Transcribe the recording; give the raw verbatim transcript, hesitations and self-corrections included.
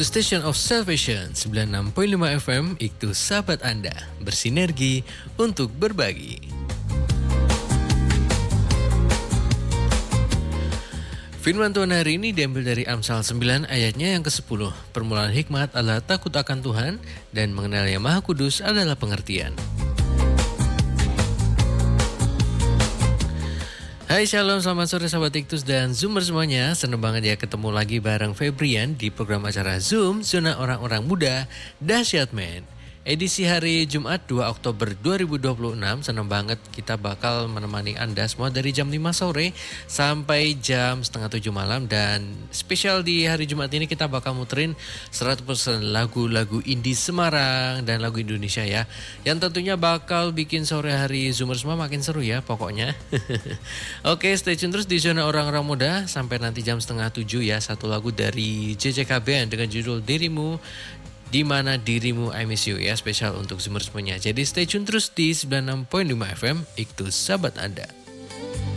The Station of Salvation sembilan puluh enam koma lima F M, itu sahabat Anda, bersinergi untuk berbagi. Firman Tuhan hari ini diambil dari Amsal sembilan ayatnya yang kesepuluh. Permulaan hikmat adalah takut akan Tuhan, dan mengenal Yang Maha Kudus adalah pengertian. Hai shalom, selamat sore sahabat Iktus dan Zoomer semuanya. Senang banget ya ketemu lagi bareng Febrian di program acara Zoom, Zona Orang-Orang Muda, Dahsyat Men. Edisi hari Jumat dua Oktober dua ribu dua puluh enam. Senang banget kita bakal menemani Anda semua dari jam lima sore sampai jam setengah tujuh malam. Dan spesial di hari Jumat ini kita bakal muterin seratus persen lagu-lagu indie Semarang dan lagu Indonesia ya, yang tentunya bakal bikin sore hari Zoomer semua makin seru ya pokoknya. Oke, stay tune terus di Zona Orang-Orang Muda sampai nanti jam setengah tujuh ya. Satu lagu dari J J K Band dengan judul Dirimu, di mana dirimu I Miss You ya, spesial untuk Zoomer semuanya. Jadi stay tune terus di sembilan puluh enam koma lima F M, itu sahabat Anda.